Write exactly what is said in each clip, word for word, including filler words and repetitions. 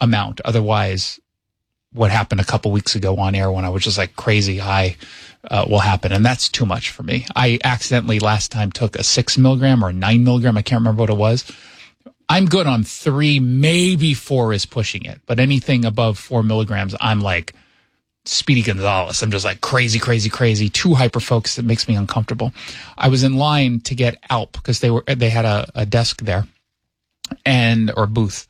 amount. Otherwise, what happened a couple weeks ago on air when I was just like crazy high uh, will happen. And that's too much for me. I accidentally last time took a six milligram or a nine milligram. I can't remember what it was. I'm good on three, maybe four is pushing it. But anything above four milligrams, I'm like Speedy Gonzalez. I'm just like crazy, crazy, crazy. Too hyper-focused. It makes me uncomfortable. I was in line to get Alp because they were they had a, a desk there and or booth.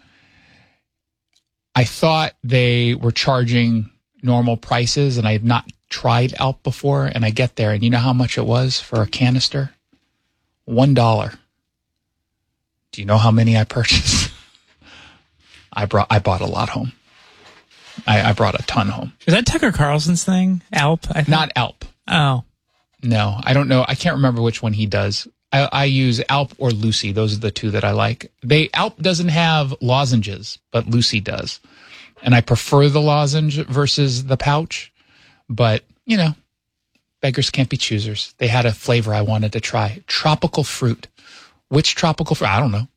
I thought they were charging normal prices, and I had not tried Alp before. And I get there, and you know how much it was for a canister? One dollar. Do you know how many I purchased? I brought I bought a lot home. I, I brought a ton home. Is that Tucker Carlson's thing? Alp? I think? Not Alp. Oh. No, I don't know. I can't remember which one he does. I, I use Alp or Lucy. Those are the two that I like. They Alp doesn't have lozenges, but Lucy does. And I prefer the lozenge versus the pouch. But, you know, beggars can't be choosers. They had a flavor I wanted to try. Tropical fruit. Which tropical fruit? I don't know.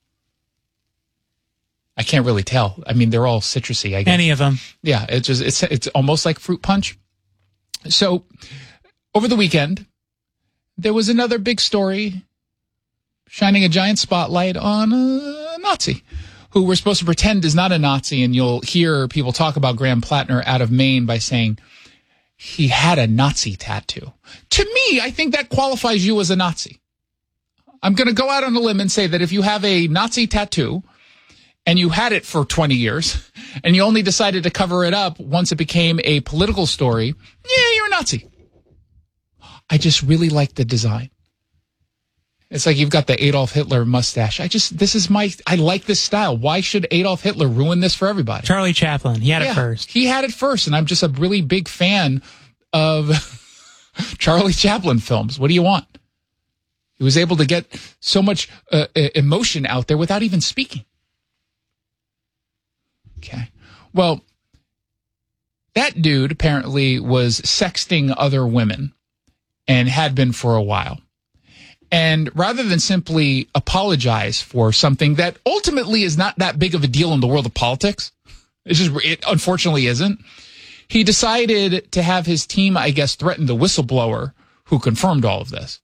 I can't really tell. I mean, they're all citrusy, I guess. Any of them. Yeah, it's just it's it's almost like fruit punch. So, over the weekend, there was another big story shining a giant spotlight on a Nazi who we're supposed to pretend is not a Nazi, and you'll hear people talk about Graham Plattner out of Maine by saying he had a Nazi tattoo. To me, I think that qualifies you as a Nazi. I'm going to go out on a limb and say that if you have a Nazi tattoo and you had it for twenty years and you only decided to cover it up once it became a political story, yeah, you're a Nazi. I just really like the design. It's like you've got the Adolf Hitler mustache. I just, this is my, I like this style. Why should Adolf Hitler ruin this for everybody? Charlie Chaplin, he had yeah, it first. He had it first, and I'm just a really big fan of Charlie Chaplin films. What do you want? He was able to get so much uh, emotion out there without even speaking. Okay. Well, that dude apparently was sexting other women and had been for a while. And rather than simply apologize for something that ultimately is not that big of a deal in the world of politics, it's just, it unfortunately isn't, he decided to have his team, I guess, threaten the whistleblower who confirmed all of this.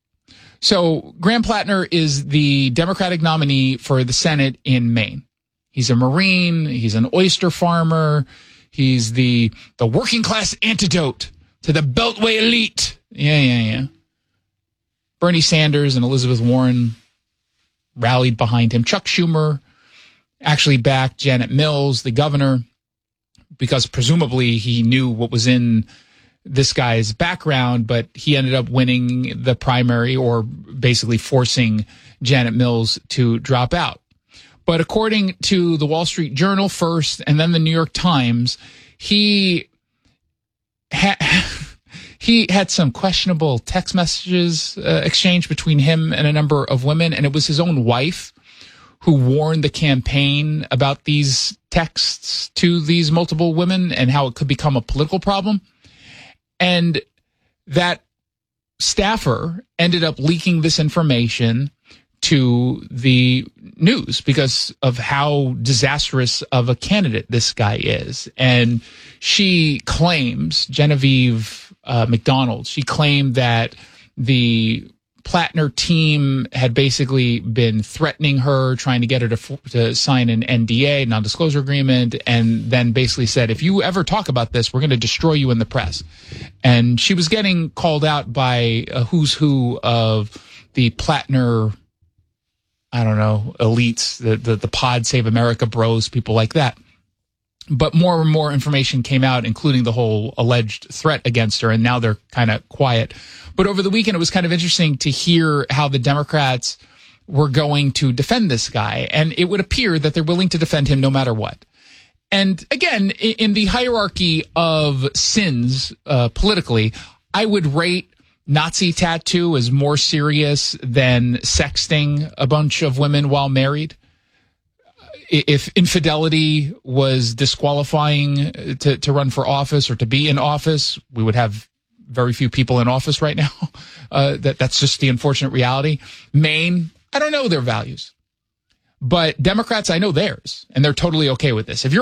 So Graham Plattner is the Democratic nominee for the Senate in Maine. He's a Marine. He's an oyster farmer. He's the the working class antidote to the Beltway elite. Yeah, yeah, yeah. Bernie Sanders and Elizabeth Warren rallied behind him. Chuck Schumer actually backed Janet Mills, the governor, because presumably he knew what was in this guy's background, but he ended up winning the primary, or basically forcing Janet Mills to drop out. But according to the Wall Street Journal first and then the New York Times, he ha- he had some questionable text messages uh, exchanged between him and a number of women, and it was his own wife who warned the campaign about these texts to these multiple women and how it could become a political problem. And that staffer ended up leaking this information to the news because of how disastrous of a candidate this guy is. And she claims, Genevieve uh, McDonald, she claimed that the Plattner team had basically been threatening her, trying to get her to, to sign an N D A, non-disclosure agreement, and then basically said, if you ever talk about this, we're going to destroy you in the press. And she was getting called out by a who's who of the Plattner, I don't know, elites, the, the, the Pod Save America bros, people like that. But more and more information came out, including the whole alleged threat against her, and now they're kind of quiet. But over the weekend, it was kind of interesting to hear how the Democrats were going to defend this guy, and it would appear that they're willing to defend him no matter what. And again, in the hierarchy of sins uh, politically, I would rate Nazi tattoo as more serious than sexting a bunch of women while married. If infidelity was disqualifying to, to run for office or to be in office, we would have very few people in office right now. Uh, that that's just the unfortunate reality. Maine, I don't know their values. But Democrats, I know theirs, and they're totally okay with this. If you're